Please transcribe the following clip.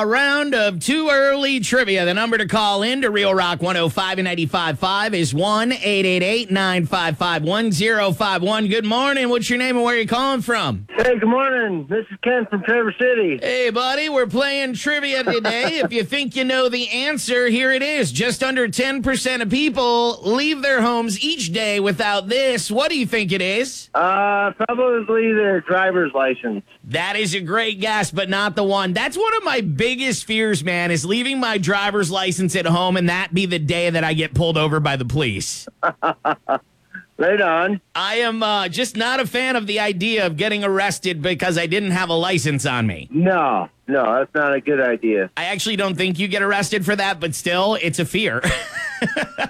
A round of too early trivia. The number to call in to Real Rock 105 and 95.5 is 1-888-955-1051. Good morning. What's your name and where are you calling from? Hey, good morning. This is Ken from Traverse City. Hey, buddy. We're playing trivia today. If you think you know the answer, here it is. Just under 10% of people leave their homes each day without this. What do you think it is? Probably their driver's license. That is a great guess, but not the one. That's one of my biggest fears, man, is leaving my driver's license at home and that be the day that I get pulled over by the police. Right on. I am just not a fan of the idea of getting arrested because I didn't have a license on me. No, that's not a good idea. I actually don't think you get arrested for that, but still, it's a fear.